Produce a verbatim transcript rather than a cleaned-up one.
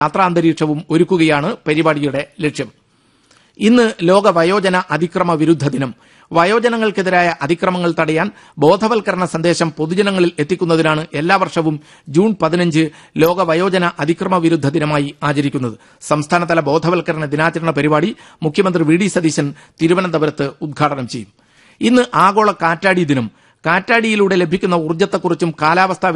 യാത്രാന്തരീക്ഷവും ഒരുക്കുകയാണ് പരിപാടിയുടെ ലക്ഷ്യം. ഇന്ന് ലോക വയോജന അതിക്രമ വിരുദ്ധ ദിനം. വയോജനങ്ങൾക്കെതിരായ അതിക്രമങ്ങൾ തടയാൻ ബോധവൽക്കരണ സന്ദേശം പൊതുജനങ്ങളിൽ എത്തിക്കുന്നതിനാണ് എല്ലാ വർഷവും ജൂൺ പതിനഞ്ച് ലോക വയോജന അതിക്രമ വിരുദ്ധ ദിനമായി ആചരിക്കുന്നത്. സംസ്ഥാനതല ബോധവൽക്കരണ ദിനാചരണ പരിപാടി മുഖ്യമന്ത്രി വി ഡി സതീശൻ തിരുവനന്തപുരത്ത് ഉദ്ഘാടനം ചെയ്യും. ഇന്ന് ആഗോള കാറ്റാടി ദിനം. കാറ്റാടിയിലൂടെ ലഭിക്കുന്ന ഊർജ്ജത്തെക്കുറിച്ചും കാലാവസ്ഥാ